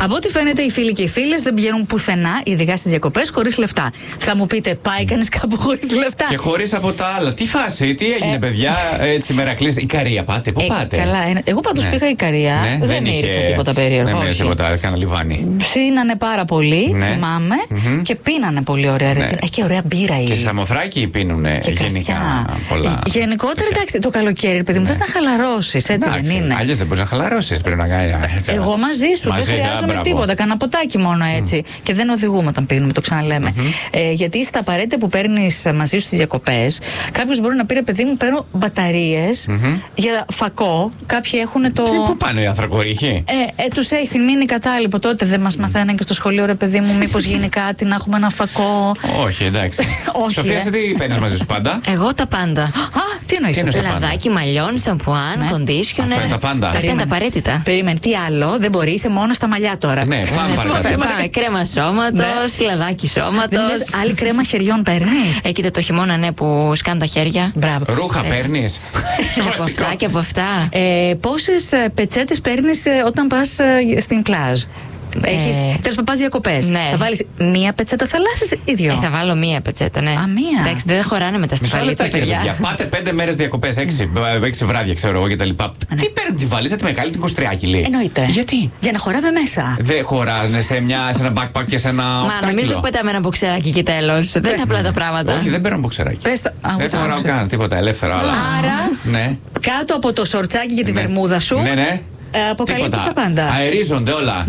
Από ό,τι φαίνεται, οι φίλοι και οι φίλες δεν πηγαίνουν πουθενά, ειδικά στις διακοπές, χωρίς λεφτά. Θα μου πείτε, πάει κανείς κάπου χωρίς λεφτά? Και χωρίς από τα άλλα. Τι φάση, τι έγινε, παιδιά, έτσι μερακλείς. Ικαρία πάτε, πού πάτε? Καλά, εγώ πάντως πήγα Ικαρία. Δεν μύρισε τίποτα περίεργο. Δεν μύρισε τίποτα, έκανα λιβάνι. Ψήνανε πάρα πολύ, θυμάμαι, και πίνανε πολύ ωραία. Έχει και ωραία μπύρα. Και Σαμοθράκη πίνουνε γενικά πολλά. Γενικότερα, εντάξει, το καλοκαίρι, παιδί μου, θες να χαλαρώσεις, έτσι δεν είναι? Αλλιώς δεν μπορείς να χαλαρώσεις, πρέπει να κάνει. Εγώ μαζί σου, δεν χρειάζομαι τίποτα. Κάνα ποτάκι μόνο έτσι. Και δεν οδηγούμε όταν πίνουμε, το ξαναλέμε. Γιατί στα απαραίτητα που παίρνεις μαζί σου στις διακοπές, κάποιος μπορεί να πει, παιδί μου, παίρνω μπαταρίες για φακό. Κάποιοι έχουν το. Πού πάνε οι ανθρακορίχοι? Τους έχει μείνει κατάλοιπο. Τότε δεν μας μαθαίναν και στο σχολείο, ρε παιδί μου, μήπως γίνει κάτι, να έχουμε ένα φακό. Όχι, εντάξει. Σοφία, εσύ τι παίρνεις μαζί σου πάντα? Εγώ τα πάντα. Τι εννοείς? Λαδάκι, μαλλιών, σαμπουάν, κοντίσιονερ. Αυτά είναι τα πάντα. Αυτά είναι τα απαραίτητα. Περίμενε, τι άλλο, δεν μπορεί, είσαι μόνο στα μαλλιά τώρα. Ναι, πάμε. Κρέμα σώματος, λαδάκι σώματος. Άλλη κρέμα χεριών παίρνεις? Κοίτα το χειμώνα, ναι, που σκάνε τα χέρια. Μπράβο. Ρούχα παίρνεις? Και από αυτά. Πόσες πετσέτες παίρνεις όταν πας στην πλάζ? Τέλος πάντων, πας διακοπές. Ναι. Θα βάλεις μία πετσέτα θαλάσσης ή δύο? Θα βάλω μία πετσέτα, ναι. Μία. Εντάξει, δεν χωράνε μετά στη βαλίτσα, παιδιά. Πάτε 5 μέρες διακοπές, 6 βράδια, ξέρω εγώ κτλ. Τι παίρνει τη βαλίτσα, τη μεγάλη, την κοστριάκιλη? Εννοείται. Γιατί? Για να χωράμε μέσα. Δεν χωράνε σε ένα backpack και σε ένα. Μα νομίζω ότι πετάμε ένα μποξεράκι και τέλος. Δεν είναι απλά τα πράγματα. Όχι, δεν παίρνω μποξεράκι. Δεν φοράω καν τίποτα, ελεύθερα. Άρα, κάτω από το σορτσάκι και τη βερμούδα σου. Ναι. Αποκαλύπτεις τα πάντα. Αερίζονται όλα.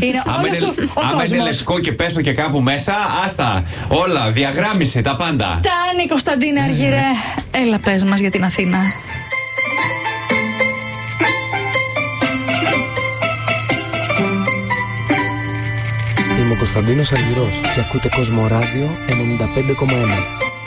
Άμα είναι λευκό και πέσω και κάπου μέσα, άστα. Όλα, διαγράμμισε τα πάντα. Τάνη, Κωνσταντίνε Αργυρέ. Έλα, πες μας για την Αθήνα. Είμαι ο Κωνσταντίνος Αργυρός και ακούτε Κοσμοράδιο 95,1.